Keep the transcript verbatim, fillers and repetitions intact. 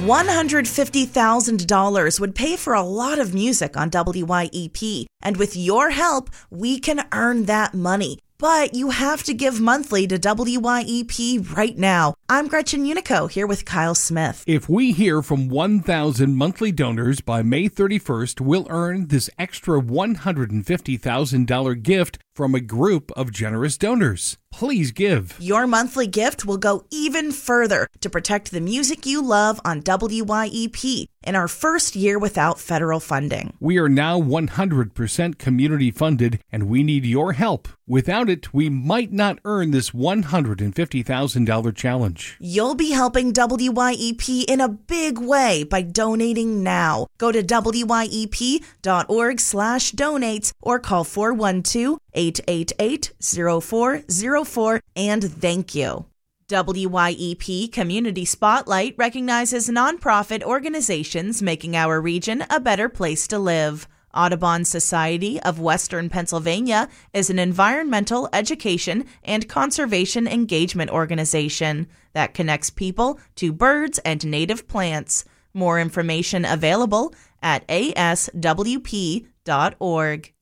one hundred fifty thousand dollars would pay for a lot of music on W Y E P, and with your help, we can earn that money. But you have to give monthly to W Y E P right now. I'm Gretchen Unico, here with Kyle Smith. If we hear from one thousand monthly donors by May thirty-first, we'll earn this extra one hundred fifty thousand dollars gift from a group of generous donors. Please give. Your monthly gift will go even further to protect the music you love on W Y E P in our first year without federal funding. We are now one hundred percent community funded, and we need your help. Without it, we might not earn this one hundred fifty thousand dollars challenge. You'll be helping W Y E P in a big way by donating now. Go to W Y E P dot org slash donates or call four one two, eight eight eight, zero four zero four and thank you. W Y E P Community Spotlight recognizes nonprofit organizations making our region a better place to live. Audubon Society of Western Pennsylvania is an environmental education and conservation engagement organization that connects people to birds and native plants. More information available at A S W P dot org.